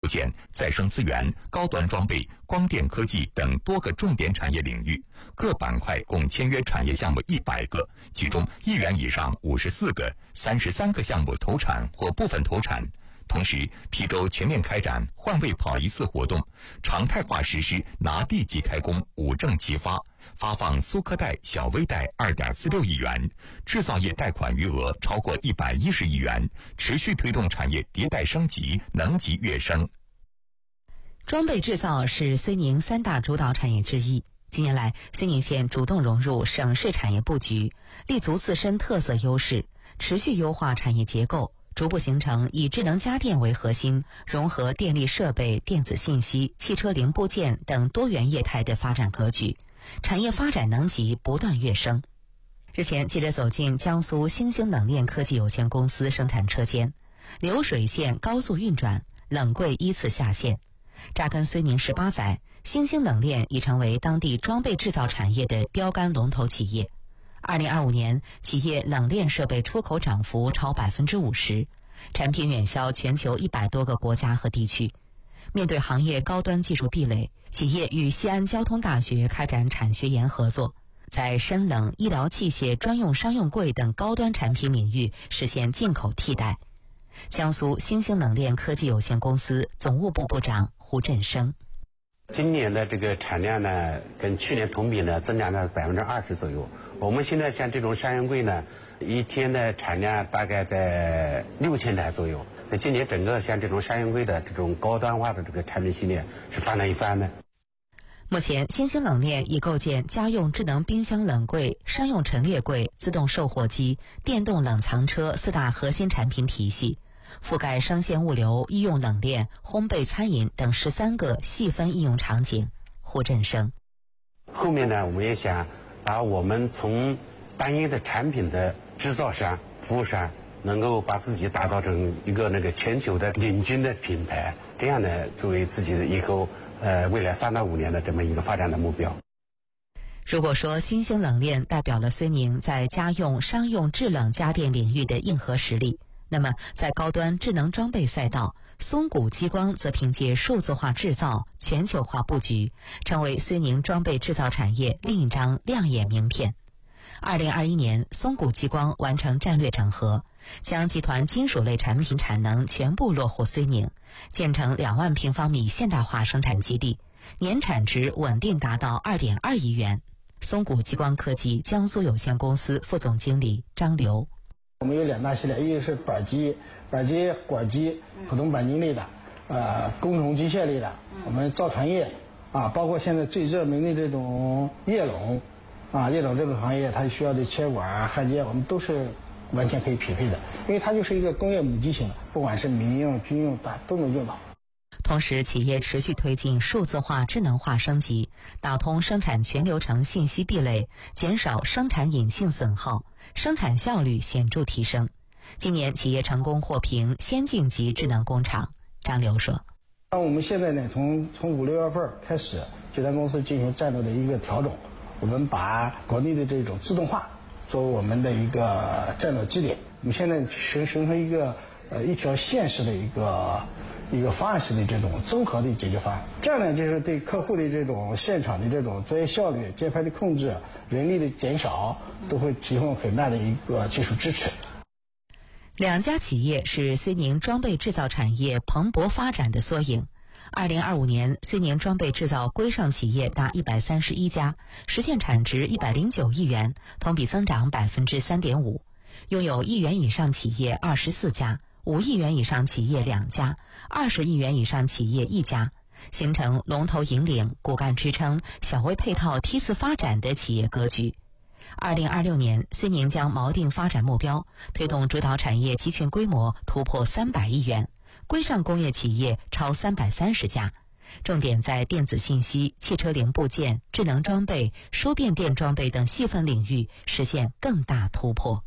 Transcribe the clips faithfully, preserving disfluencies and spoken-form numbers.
件、再生资源、高端装备、光电科技等多个重点产业领域，各板块共签约产业项目一百个，其中亿元以上五十四个，三十三个项目投产或部分投产。同时，邳州全面开展换位跑一次活动，常态化实施拿地即开工、五证齐发，发放苏科贷、小微贷 二点四六亿元，制造业贷款余额超过一百一十亿元，持续推动产业迭代升级、能级跃升。 装备制造是睢宁三大主导产业之一。近年来，睢宁县主动融入省市产业布局，立足自身特色优势，持续优化产业结构，逐步形成以智能家电为核心，融合电力设备、电子信息、汽车零部件等多元业态的发展格局，产业发展能级不断跃升。日前，记者走进江苏新兴冷链科技有限公司生产车间，流水线高速运转，冷柜依次下线。扎根睢宁十八载，新兴冷链已成为当地装备制造产业的标杆龙头企业。二零二五年，企业冷链设备出口涨幅超百分之五十，产品远销全球一百多个国家和地区。面对行业高端技术壁垒，企业与西安交通大学开展产学研合作，在深冷、医疗器械、专用商用柜等高端产品领域实现进口替代。江苏新兴冷链科技有限公司总务部部长胡振生： 今年的这个产量呢，跟去年同比呢增长了百分之二十左右。我们现在像这种商用柜呢，一天的产量大概在六千台左右。那今年整个像这种商用柜的这种高端化的这个产品系列是翻了一番的。 目前，新兴冷链已构建家用智能冰箱冷柜、商用陈列柜、自动售货机、电动冷藏车四大核心产品体系，覆盖生鲜物流、医用冷链、烘焙餐饮等十三个细分应用场景。胡振生： 后面呢，我们也想把我们从单一的产品的制造商、服务商，能够把自己打造成一个那个全球的领军的品牌，这样呢，作为自己的以后呃未来三到五年的这么一个发展的目标。 如果说新兴冷链代表了睢宁在家用、商用制冷家电领域的硬核实力，那么在高端智能装备赛道，松谷激光则凭借数字化制造、全球化布局，成为睢宁装备制造产业另一张亮眼名片。二零二一年，松谷激光完成战略整合，将集团金属类产品产能全部落户睢宁，建成两万平方米现代化生产基地，年产值稳定达到二点二亿元。松谷激光科技江苏有限公司副总经理张刘： 我们有两大系列，一个是板机、板机、管机、普通钣金类的，呃，工程机械类的，我们造船业啊，包括现在最热门的这种液冷啊，液冷这个行业它需要的切管、焊接，我们都是完全可以匹配的，因为它就是一个工业母机型的，不管是民用、军用，它都能用到。 同时，企业持续推进数字化、智能化升级，打通生产全流程信息壁垒，减少生产隐性损耗，生产效率显著提升。今年，企业成功获评先进级智能工厂。张刘说：“ 那我们现在呢，从从五六月份开始，集团公司进行战略的一个调整，我们把国内的这种自动化作为我们的一个战略支点。我们现在形形成一个呃一条线式的一个。”一个方案式的这种综合的解决方案，这样呢，就是对客户的这种现场的这种作业效率、节拍的控制、人力的减少，都会提供很大的一个技术支持。 两家企业是睢宁装备制造产业蓬勃发展的缩影。二零二五年，睢宁装备制造规上企业达一百三十一家，实现产值一百零九亿元，同比增长百分之三点五，拥有亿元以上企业二十四家。五亿元以上企业两家，二十亿元以上企业一家，形成龙头引领、骨干支撑、小微配套梯次发展的企业格局。二零二六年，睢宁将锚定发展目标，推动主导产业集群规模突破三百亿元，规上工业企业超三百三十家，重点在电子信息、汽车零部件、智能装备、输变电装备等细分领域实现更大突破。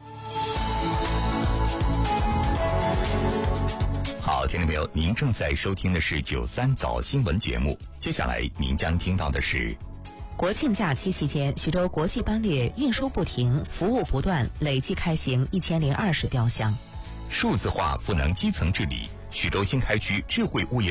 好，听众朋友，您正在收听的是九三早新闻节目，接下来您将听到的是： 国庆假期期间，徐州国际班列运输不停，服务不断，累计开行一千零二十标箱。 数字化赋能基层治理，徐州新开区智慧物业